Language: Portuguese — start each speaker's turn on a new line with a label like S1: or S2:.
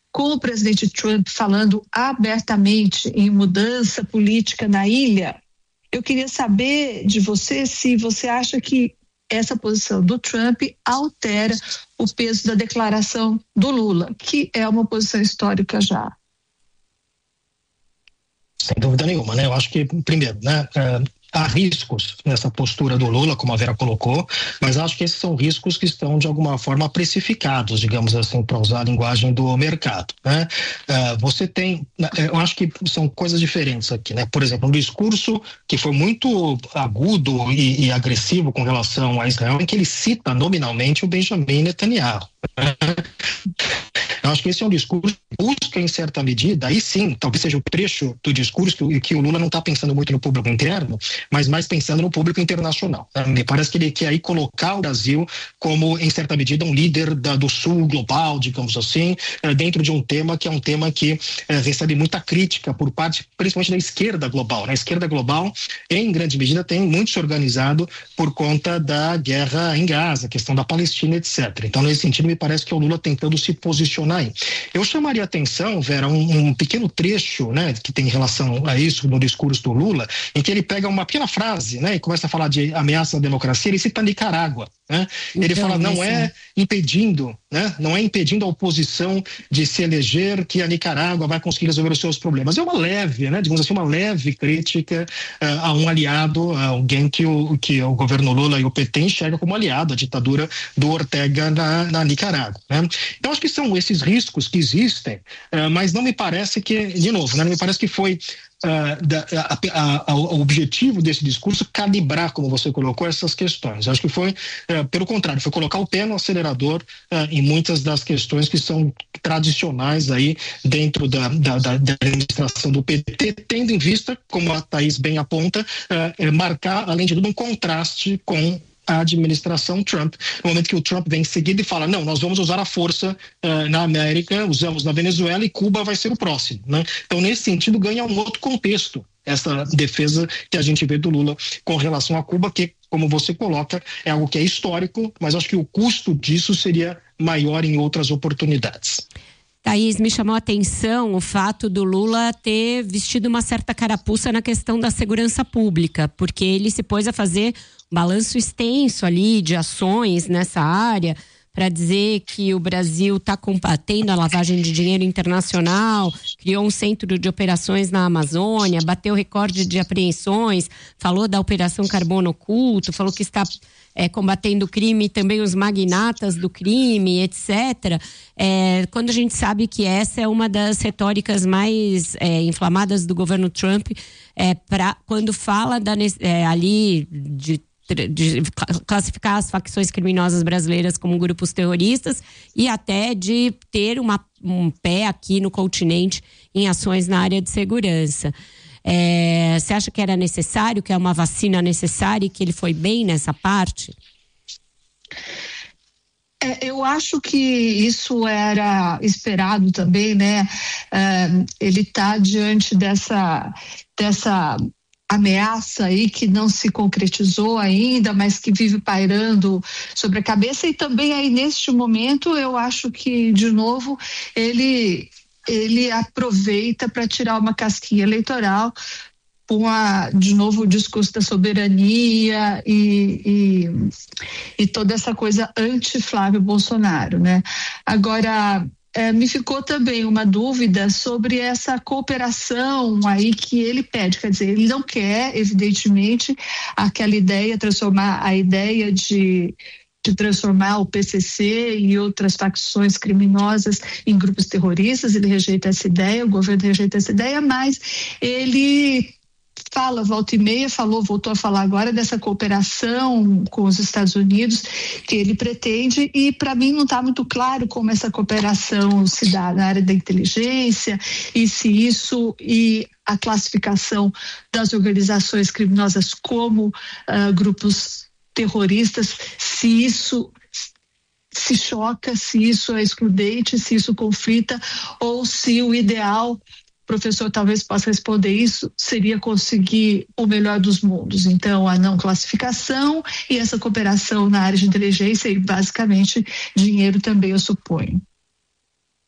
S1: com o presidente Trump falando abertamente em mudança política na ilha, eu queria saber de você se você acha que essa posição do Trump altera o peso da declaração do Lula, que é uma posição histórica já.
S2: Sem dúvida nenhuma, né? Eu acho que, primeiro, né, há riscos nessa postura do Lula, como a Vera colocou, mas acho que esses são riscos que estão, de alguma forma, precificados, digamos assim, para usar a linguagem do mercado, né? Você tem, eu acho que são coisas diferentes aqui, né? Por exemplo, um discurso que foi muito agudo e agressivo com relação a Israel, em que ele cita nominalmente o Benjamin Netanyahu, né? Eu acho que esse é um discurso que busca, em certa medida, aí sim, talvez seja o trecho do discurso que o Lula não está pensando muito no público interno, mas mais pensando no público internacional. Me parece que ele quer aí colocar o Brasil como, em certa medida, um líder do sul global, digamos assim, dentro de um tema que é um tema que recebe muita crítica por parte, principalmente da esquerda global. A esquerda global, em grande medida, tem muito se organizado por conta da guerra em Gaza, a questão da Palestina, etc. Então, nesse sentido, me parece que é o Lula tentando se posicionar aí. Eu chamaria atenção, Vera, um pequeno trecho, né, que tem relação a isso no discurso do Lula, em que ele pega uma pequena frase, né, e começa a falar de ameaça à democracia. Ele cita Nicarágua, né? Ele fala, não é impedindo a oposição de se eleger que a Nicarágua vai conseguir resolver os seus problemas. É uma leve, né, digamos assim, uma leve crítica a um aliado, a alguém que o governo Lula e o PT enxergam como aliado, a ditadura do Ortega na Nicarágua, né? Então, acho que são esses riscos que existem, mas não me parece que, de novo, né, não me parece que foi o objetivo desse discurso calibrar, como você colocou, essas questões. Acho que foi, pelo contrário, foi colocar o pé no acelerador em muitas das questões que são tradicionais aí dentro da administração do PT, tendo em vista, como a Thaís bem aponta, marcar, além de tudo, um contraste com a administração Trump, no momento que o Trump vem em seguida e fala, não, nós vamos usar a força na América, usamos na Venezuela e Cuba vai ser o próximo, né? Então, nesse sentido, ganha um outro contexto essa defesa que a gente vê do Lula com relação a Cuba, que, como você coloca, é algo que é histórico, mas acho que o custo disso seria maior em outras oportunidades.
S3: Thaís, me chamou a atenção o fato do Lula ter vestido uma certa carapuça na questão da segurança pública, porque ele se pôs a fazer um balanço extenso ali de ações nessa área para dizer que o Brasil está combatendo a lavagem de dinheiro internacional, criou um centro de operações na Amazônia, bateu recorde de apreensões, falou da Operação Carbono Oculto, falou que está combatendo o crime, também os magnatas do crime, etc. Quando a gente sabe que essa é uma das retóricas mais inflamadas do governo Trump, quando fala ali de classificar as facções criminosas brasileiras como grupos terroristas e até de ter um pé aqui no continente em ações na área de segurança. Você acha que era necessário, que é uma vacina necessária e que ele foi bem nessa parte?
S1: Eu acho que isso era esperado também, né? Ele está diante dessa ameaça aí que não se concretizou ainda, mas que vive pairando sobre a cabeça, e também aí neste momento eu acho que, de novo, ele aproveita para tirar uma casquinha eleitoral com de novo o discurso da soberania e toda essa coisa anti-Flávio Bolsonaro, né? Agora, me ficou também uma dúvida sobre essa cooperação aí que ele pede, quer dizer, ele não quer, evidentemente, aquela ideia, transformar a ideia de transformar o PCC e outras facções criminosas em grupos terroristas. Ele rejeita essa ideia, o governo rejeita essa ideia, mas ele fala, volta e meia, voltou a falar agora dessa cooperação com os Estados Unidos que ele pretende, e para mim não está muito claro como essa cooperação se dá na área da inteligência e se isso e a classificação das organizações criminosas como grupos terroristas, se isso se choca, se isso é excludente, se isso conflita, ou se o ideal, o professor talvez possa responder isso, seria conseguir o melhor dos mundos. Então, a não classificação e essa cooperação na área de inteligência e, basicamente, dinheiro também, eu suponho.